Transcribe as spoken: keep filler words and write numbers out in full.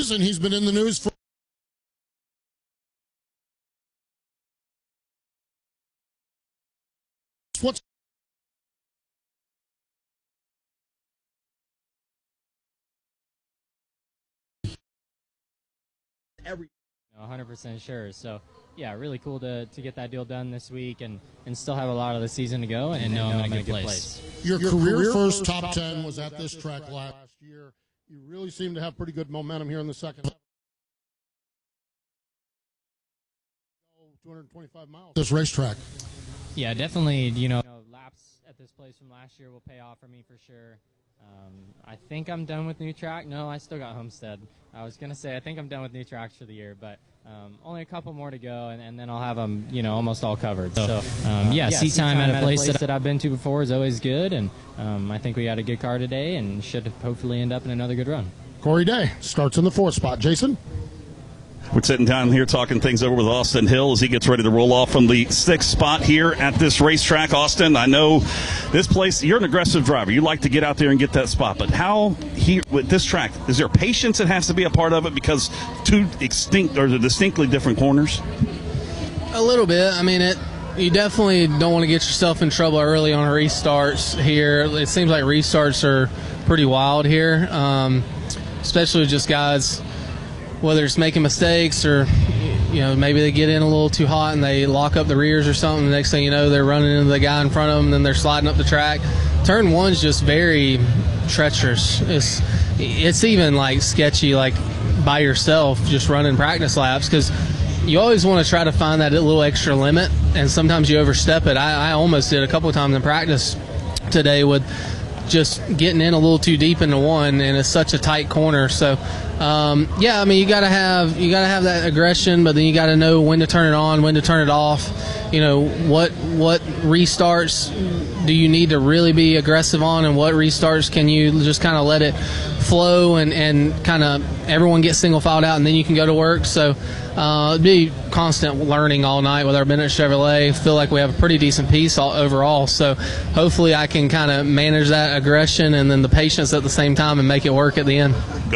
news, and he's been in the news for what's every one hundred percent sure. So, yeah, really cool to, to get that deal done this week and, and still have a lot of the season to go and, and know I'm in a good place. place. Your, Your career, career first top ten was at this track last year. You really seem to have pretty good momentum here in the second. two hundred twenty-five miles. This racetrack. Yeah, definitely, you know, laps at this place from last year will pay off for me for sure. Um, I think I'm done with new track. No, I still got Homestead. I was going to say I think I'm done with new tracks for the year, but um, only a couple more to go, and, and then I'll have them, you know, almost all covered. So, um, yeah, yeah seat time at a place, place that I've been to before is always good, and um, I think we had a good car today and should hopefully end up in another good run. Corey Day starts in the fourth spot. Jason? We're sitting down here talking things over with Austin Hill as he gets ready to roll off from the sixth spot here at this racetrack. Austin, I know this place, you're an aggressive driver. You like to get out there and get that spot. But how, here with this track, is there patience that has to be a part of it because two extinct or distinctly different corners? A little bit. I mean, it. You definitely don't want to get yourself in trouble early on restarts here. It seems like restarts are pretty wild here, um, especially with just guys – whether it's making mistakes or, you know, maybe they get in a little too hot and they lock up the rears or something. The next thing you know, they're running into the guy in front of them, and then they're sliding up the track. Turn one's just very treacherous. It's it's even like sketchy, like by yourself, just running practice laps, because you always want to try to find that little extra limit, and sometimes you overstep it. I, I almost did a couple of times in practice today with just getting in a little too deep into one, and it's such a tight corner. So um, yeah, I mean, you gotta have you gotta have that aggression, but then you gotta know when to turn it on, when to turn it off. You know, what what restarts do you need to really be aggressive on, and what restarts can you just kind of let it flow and, and kind of everyone get single filed out, and then you can go to work. So uh, it'd be constant learning all night with our Bennett Chevrolet. Feel like we have a pretty decent piece all, overall. So hopefully I can kind of manage that aggression and then the patience at the same time and make it work at the end.